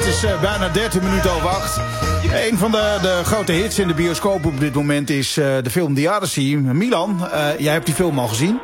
is bijna 13 minuten over 8. Een van de grote hits in de bioscoop op dit moment is de film The Odyssey. Milan, jij hebt die film al gezien?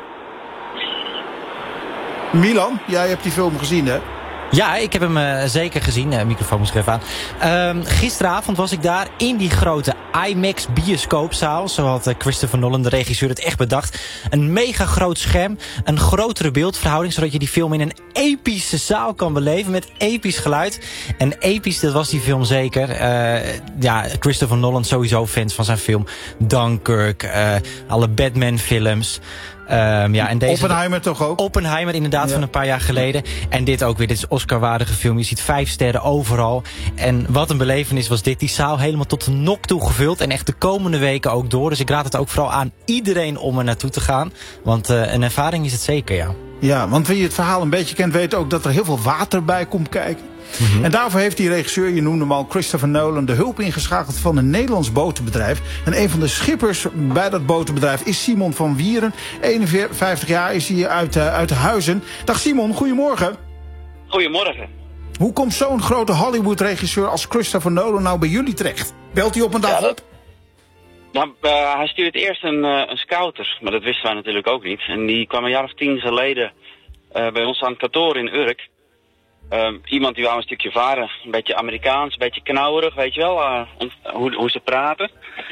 Milan, jij hebt die film gezien, hè? Ja, ik heb hem zeker gezien. Microfoon moest ik even aan. Gisteravond was ik daar in die grote IMAX bioscoopzaal. Zo had Christopher Nolan, de regisseur, het echt bedacht. Een mega groot scherm, een grotere beeldverhouding, zodat je die film in een epische zaal kan beleven met episch geluid. En episch, dat was die film zeker. Christopher Nolan sowieso fans van zijn film Dunkirk, alle Batman films. En deze Oppenheimer toch ook? Oppenheimer inderdaad, van een paar jaar geleden. En dit ook weer, dit is Oscar-waardige film. Je ziet 5 sterren overal. En wat een belevenis was dit. Die zaal helemaal tot de nok toe gevuld. En echt de komende weken ook door. Dus ik raad het ook vooral aan iedereen om er naartoe te gaan. Want een ervaring is het zeker, ja. Ja, want wie het verhaal een beetje kent, weet ook dat er heel veel water bij komt kijken. Mm-hmm. En daarvoor heeft die regisseur, je noemde hem al, Christopher Nolan, de hulp ingeschakeld van een Nederlands botenbedrijf. En een van de schippers bij dat botenbedrijf is Simon van Wieren. 51 jaar is hij uit Huizen. Dag Simon, goedemorgen. Goedemorgen. Hoe komt zo'n grote Hollywood-regisseur als Christopher Nolan nou bij jullie terecht? Belt hij op een dag op? Nou, hij stuurt eerst een scouter, maar dat wisten wij natuurlijk ook niet. En die kwam een jaar of 10 geleden bij ons aan het kantoor in Urk. Iemand die wou een stukje varen, een beetje Amerikaans, een beetje knauwerig, weet je wel, hoe ze praten.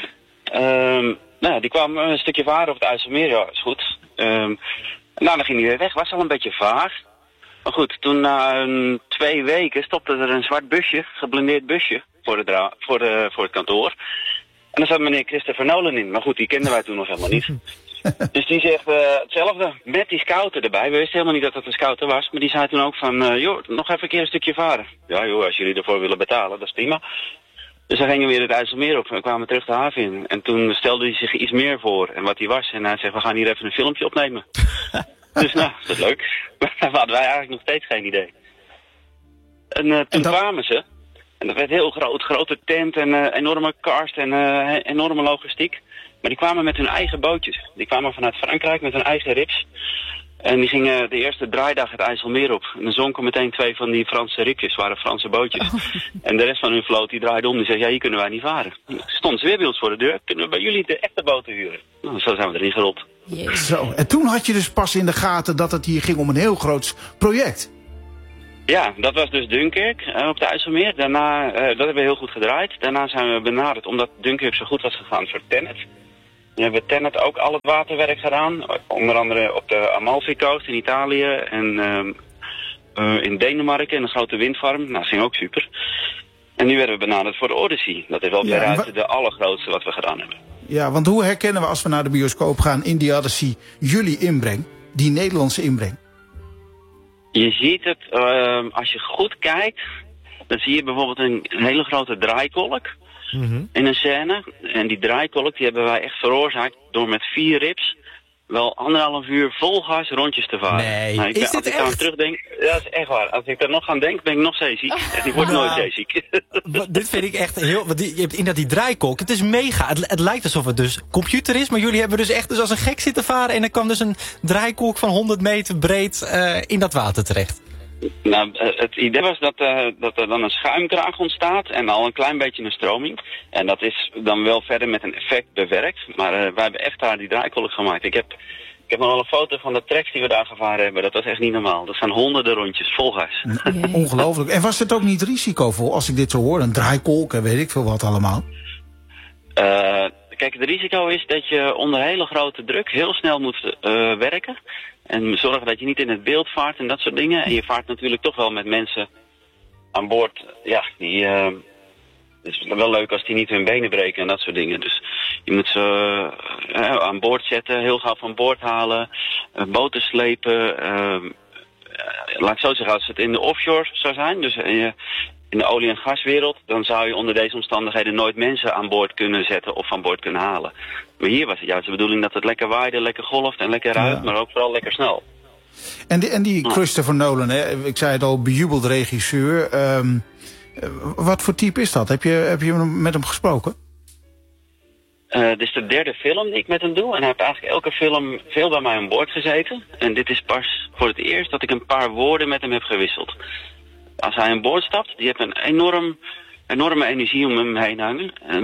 Die kwam een stukje varen op het IJsselmeer, ja, is goed. Dan ging hij weer weg, was al een beetje vaag. Maar goed, toen na 2 weken stopte er een zwart busje, geblindeerd busje, voor het kantoor. En daar zat meneer Christopher Nolan in, maar goed, die kenden wij toen nog helemaal niet. Dus die zegt hetzelfde, met die scouter erbij. We wisten helemaal niet dat het een scouter was. Maar die zei toen ook van, nog even een keer een stukje varen. Ja joh, als jullie ervoor willen betalen, dat is prima. Dus dan gingen we weer het IJsselmeer op en we kwamen terug de haven in. En toen stelde hij zich iets meer voor en wat hij was. En hij zegt, we gaan hier even een filmpje opnemen. Dus nou, dat is leuk. Maar daar hadden wij eigenlijk nog steeds geen idee. En toen kwamen ze. En dat werd heel grote tent en enorme cast en enorme logistiek. Maar die kwamen met hun eigen bootjes. Die kwamen vanuit Frankrijk met hun eigen rips. En die gingen de eerste draaidag het IJsselmeer op. En dan zonken meteen 2 van die Franse ripjes, waren Franse bootjes. Oh. En de rest van hun vloot die draaide om. Die zei, ja, hier kunnen wij niet varen. Stond ze weer bij ons voor de deur. Kunnen we bij jullie de echte boten huren? Nou, zo zijn we erin gerold. Zo, en toen had je dus pas in de gaten dat het hier ging om een heel groot project. Ja, dat was dus Dunkirk op de IJsselmeer. Daarna, dat hebben we heel goed gedraaid. Daarna zijn we benaderd omdat Dunkirk zo goed was gegaan voor Tenet. We hebben Tenet ook al het waterwerk gedaan. Onder andere op de Amalfi Coast in Italië en in Denemarken, een grote windfarm. Nou, dat ging ook super. En nu werden we benaderd voor de Odyssey. Dat is wel veruit de allergrootste wat we gedaan hebben. Ja, want hoe herkennen we als we naar de bioscoop gaan in die Odyssey jullie inbreng? Die Nederlandse inbreng? Je ziet het, als je goed kijkt, dan zie je bijvoorbeeld een hele grote draaikolk. Mm-hmm. In een scène. En die draaikolk die hebben wij echt veroorzaakt door met 4 rips wel 1,5 uur vol gas rondjes te varen. Nee, nou, als ik aan terugdenk, ja, dat is echt waar. Als ik er nog aan denk, ben ik nog zeeziek. En ik word nooit zeeziek. Dit vind ik echt heel... Je hebt in die draaikolk, het is mega. Het lijkt alsof het dus computer is, maar jullie hebben dus echt dus als een gek zitten varen en dan kwam dus een draaikolk van 100 meter breed in dat water terecht. Nou, het idee was dat er dan een schuimkraag ontstaat en al een klein beetje een stroming. En dat is dan wel verder met een effect bewerkt. Maar wij hebben echt daar die draaikolk gemaakt. Ik heb nog wel een foto van de tracks die we daar gevaren hebben. Dat was echt niet normaal. Dat zijn honderden rondjes, vol gas. Ongelooflijk. En was het ook niet risicovol als ik dit zo hoor? Een draaikolk en weet ik veel wat allemaal. Kijk, het risico is dat je onder hele grote druk heel snel moet werken. En zorgen dat je niet in het beeld vaart en dat soort dingen. En je vaart natuurlijk toch wel met mensen aan boord. Ja, het is wel leuk als die niet hun benen breken en dat soort dingen. Dus je moet ze aan boord zetten, heel gauw van boord halen, boten slepen. Laat ik zo zeggen, als het in de offshore zou zijn, dus in de olie- en gaswereld, dan zou je onder deze omstandigheden nooit mensen aan boord kunnen zetten of van boord kunnen halen. Maar hier was het juist de bedoeling dat het lekker waaide, lekker golft en lekker ruikt, maar ook vooral lekker snel. En die Christopher Nolan, hè, ik zei het al, bejubeld regisseur. Wat voor type is dat? Heb je met hem gesproken? Dit is de 3e film die ik met hem doe. En hij heeft eigenlijk elke film veel bij mij aan boord gezeten. En dit is pas voor het eerst dat ik een paar woorden met hem heb gewisseld. als hij aan boord stapt, die heeft een enorme energie om hem heen hangen.